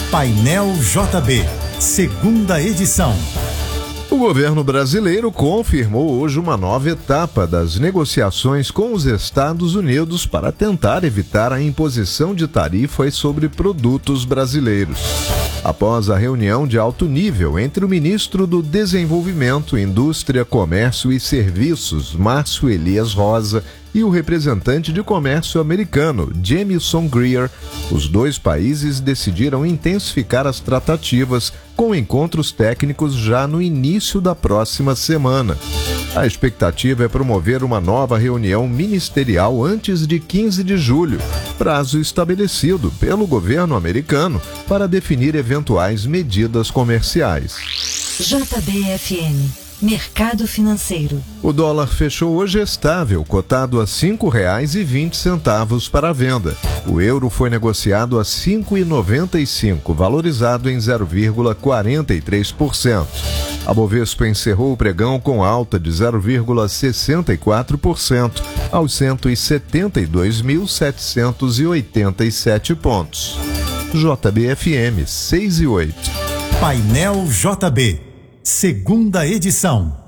Painel JB, segunda edição. O governo brasileiro confirmou hoje uma nova etapa das negociações com os Estados Unidos para tentar evitar a imposição de tarifas sobre produtos brasileiros. Após a reunião de alto nível entre o ministro do Desenvolvimento, Indústria, Comércio e Serviços, Márcio Elias Rosa, e o representante de comércio americano, Jamieson Greer, os dois países decidiram intensificar as tratativas com encontros técnicos já no início da próxima semana. A expectativa é promover uma nova reunião ministerial antes de 15 de julho, prazo estabelecido pelo governo americano para definir eventuais medidas comerciais. JBFM. Mercado financeiro. O dólar fechou hoje estável, cotado a R$ 5,20 para a venda. O euro foi negociado a R$ 5,95, valorizado em 0,43%. A Bovespa encerrou o pregão com alta de 0,64% aos 172.787 pontos. JBFM 6 e 8. Painel JB, segunda edição.